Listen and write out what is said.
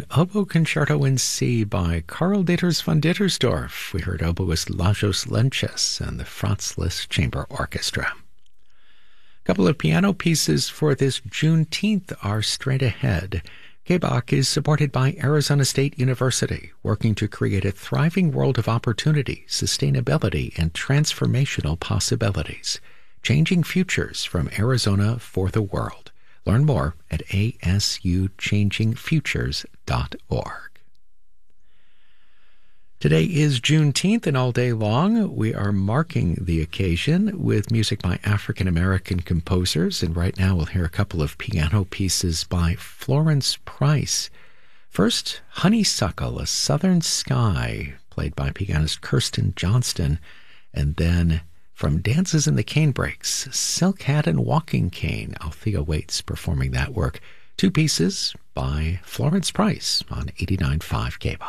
Oboe Concerto in C by Karl Dieters von Dittersdorf. We heard oboist Lajos Lenches and the Franz Liszt Chamber Orchestra. A couple of piano pieces for this Juneteenth are straight ahead. KBach is supported by Arizona State University, working to create a thriving world of opportunity, sustainability, and transformational possibilities. Changing futures from Arizona for the world. Learn more at asuchangingfutures.org. Today is Juneteenth, and all day long we are marking the occasion with music by African-American composers. And right now we'll hear a couple of piano pieces by Florence Price. First, Honeysuckle, A Southern Sky, played by pianist Kirsten Johnston. And then from Dances in the Canebrakes, Silk Hat and Walking Cane, Althea Waits performing that work. Two pieces by Florence Price on 89.5 KBach.